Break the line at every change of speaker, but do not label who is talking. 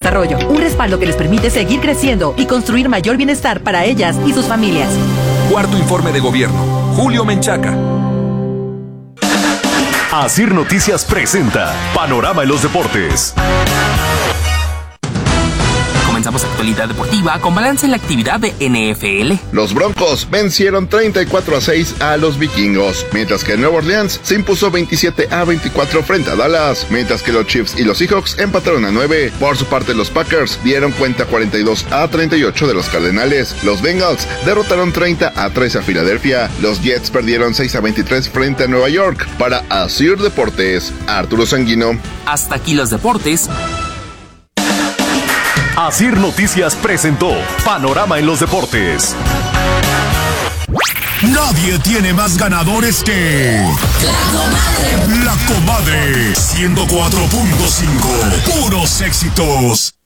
desarrollo. Un respaldo que les permite seguir creciendo y construir mayor bienestar para ellas y sus familias.
Cuarto informe de gobierno. Julio Menchaca.
Asir Noticias presenta Panorama en los Deportes.
Comenzamos actualidad deportiva con balance en la actividad de NFL.
Los Broncos vencieron 34-6 a los Vikingos, mientras que Nueva Orleans se impuso 27-24 frente a Dallas, mientras que los Chiefs y los Seahawks empataron a 9. Por su parte, los Packers dieron cuenta 42-38 de los Cardenales. Los Bengals derrotaron 30-13 a Filadelfia. Los Jets perdieron 6-23 frente a Nueva York. Para Asir Deportes, Arturo Sanguino.
Hasta aquí los deportes.
Asir Noticias presentó Panorama en los Deportes.
Nadie tiene más ganadores que La Comadre 104.5. Puros éxitos.